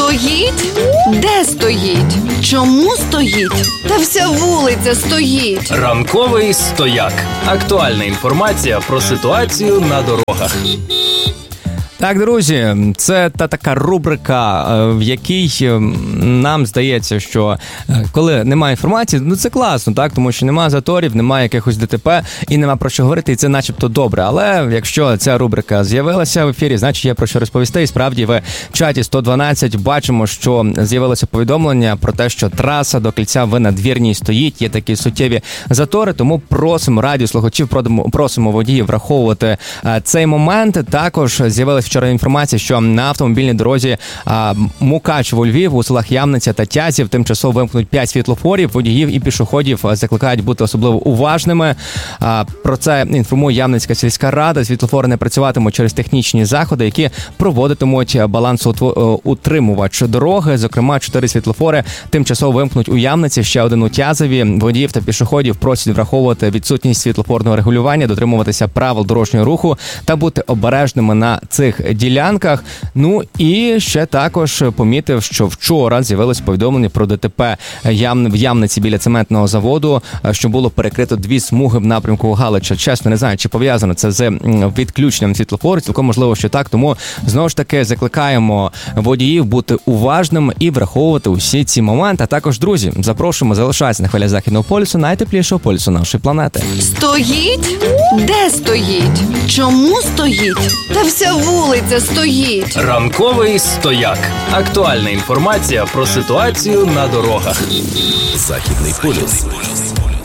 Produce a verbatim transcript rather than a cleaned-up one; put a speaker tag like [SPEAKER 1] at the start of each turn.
[SPEAKER 1] Стоїть? Де стоїть? Чому стоїть? Та вся вулиця стоїть.
[SPEAKER 2] Ранковий стояк. Актуальна інформація про ситуацію на дорогах.
[SPEAKER 3] Так, друзі, це та така рубрика, в якій нам здається, що коли немає інформації, ну це класно, так, тому що немає заторів, немає якихось ДТП і нема про що говорити, і це начебто добре. Але якщо ця рубрика з'явилася в ефірі, значить є про що розповісти. І справді в чаті сто дванадцять бачимо, що з'явилося повідомлення про те, що траса до Кільця в Надвірній стоїть, є такі суттєві затори, тому просимо радіослухачів, просимо водіїв враховувати цей момент. Також з'явилася вчора інформація, що на автомобільній дорозі а, Мукачево-Львів у селах Ямниця та Тязів тимчасово вимкнуть п'ять світлофорів. Водіїв і пішоходів закликають бути особливо уважними. А, про це інформує Ямницька сільська рада. Світлофори не працюватимуть через технічні заходи, які проводитимуть балансоутримувач дороги. Зокрема, чотири світлофори тимчасово вимкнуть у Ямниці, ще один у Тязеві. Водіїв та пішоходів просять враховувати відсутність світлофорного регулювання, дотримуватися правил дорожнього руху та бути обережними на цих ділянках. Ну і ще також помітив, що вчора з'явилось повідомлення про ДТП в Ямниці біля цементного заводу, що було перекрито дві смуги в напрямку Галича. Чесно, не знаю, чи пов'язано це з відключенням світлофорів, цілком можливо, що так. Тому, знову ж таки, закликаємо водіїв бути уважними і враховувати усі ці моменти. А також, друзі, запрошуємо залишатися на хвилях Західного полюсу, найтеплішого полюсу нашої планети.
[SPEAKER 1] Стоїть? Де стоїть? Чому стоїть? Та вся вулиця стоїть.
[SPEAKER 2] Ранковий стояк. Актуальна інформація про ситуацію на дорогах.
[SPEAKER 4] Західний полюс.